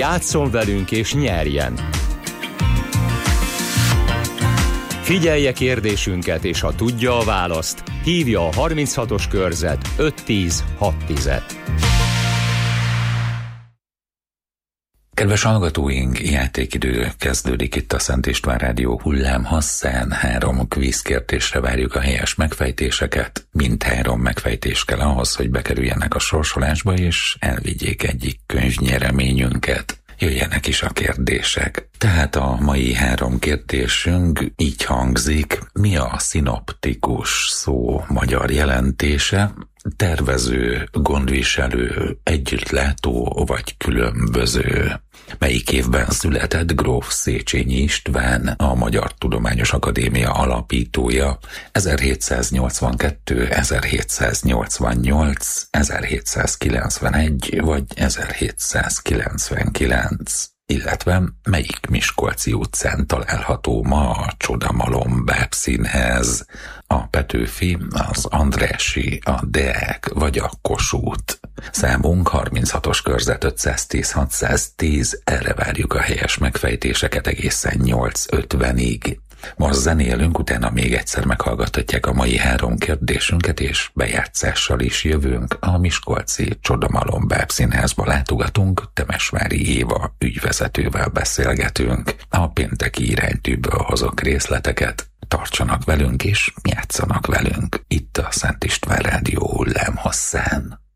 Játsszon velünk és nyerjen! Figyelje kérdésünket, és ha tudja a választ, hívja a 36-os körzet 510 610-et. Kedves hallgatóink, játékidő kezdődik itt a Szent István Rádió hullámhosszán. 3 kvízkérdésre várjuk a helyes megfejtéseket. Mindhárom megfejtés kell ahhoz, hogy bekerüljenek a sorsolásba, és elvigyék egyik könyvnyereményünket. Jöjjenek is a kérdések. Tehát a mai 3 kérdésünk így hangzik: mi a szinoptikus szó magyar jelentése? Tervező, gondviselő, együttlátó vagy különböző. Melyik évben született gróf Széchenyi István, a Magyar Tudományos Akadémia alapítója? 1782, 1788, 1791 vagy 1799? Illetve melyik miskolci utcán található ma a Csodamalom bábszínház? A Petőfi, az Andrássy, a Deák vagy a Kossuth? Számunk 36-os körzet 510 610, erre várjuk a helyes megfejtéseket egészen 8:50-ig. Most zenélünk, utána még egyszer meghallgathatják a mai 3 kérdésünket, és bejátszással is jövünk. A miskolci Csodamalom bábszínházba látogatunk, Temesvári Éva ügyvezetővel beszélgetünk. A pénteki iránytűből hozok részleteket. Tartsanak velünk és játszanak velünk itt a Szent István Rádió hullámhosszán.